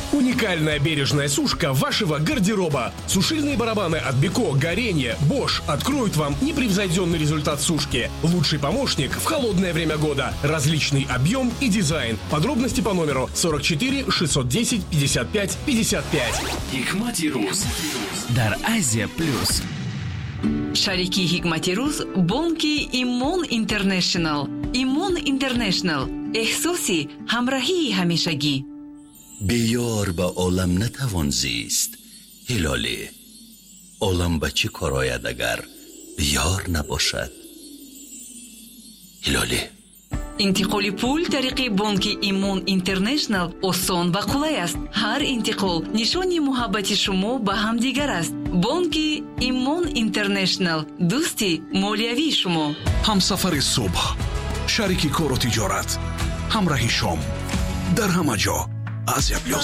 Уникальная бережная сушка вашего гардероба. Сушильные барабаны от Беко, Горение, Bosch откроют вам непревзойденный результат сушки. Лучший помощник в холодное время года. Различный объем и дизайн. Подробности по номеру 44 610 55 55. Hikmati Ruz дар Азия плюс. Шарики Hikmati Ruz бонки Имон Интернешнл. Имон Интернешнл. احساسی همراهی همیشگی. بیار با عالم نتوان زیست. هلالی عالم با چی کراید اگر یار نباشد؟ هلالی انتقال پول طریق بانک ایمون اینترنشنال آسان و قلای است. هر انتقال نشانی محبت شما به همدیگر است. بانک ایمون اینترنشنال دوستی مالیوی شما. همسفر صبح، شریک کار و تجارت، همراه شام در همه جا. آسیا پلوس.